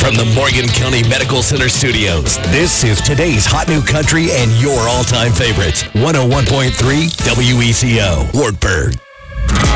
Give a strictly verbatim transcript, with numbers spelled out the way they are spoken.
From the Morgan County Medical Center studios, this is today's Hot New Country and your all-time favorites. one oh one point three W E C O, Wartburg.